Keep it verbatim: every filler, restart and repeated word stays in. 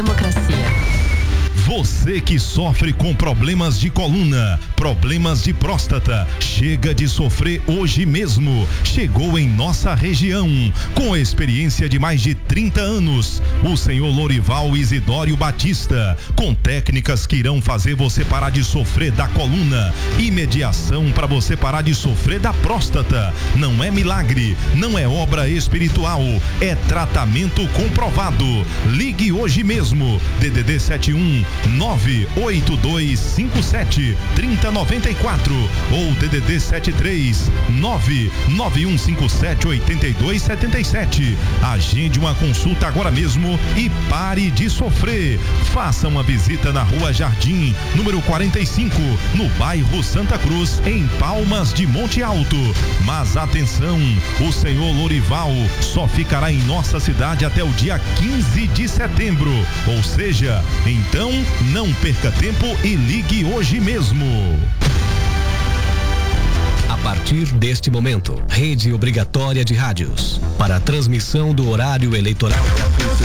Democracia. Você que sofre com problemas de coluna, problemas de próstata, chega de sofrer hoje mesmo. Chegou em nossa região, com experiência de mais de trinta anos, o senhor Lorival Isidório Batista, com técnicas que irão fazer você parar de sofrer da coluna e mediação para você parar de sofrer da próstata. Não é milagre, não é obra espiritual, é tratamento comprovado. Ligue hoje mesmo, D D D sete um nove oito dois cinco sete três zero nove quatro ou D D D sete três nove nove um cinco sete oito dois sete sete. Agende uma consulta agora mesmo e pare de sofrer. Faça uma visita na Rua Jardim, número quarenta e cinco, no bairro Santa Cruz, em Palmas de Monte Alto. Mas atenção, o senhor Lorival só ficará em nossa cidade até o dia quinze de setembro. Ou seja, então não perca tempo e ligue hoje mesmo. A partir deste momento, rede obrigatória de rádios para a transmissão do horário eleitoral.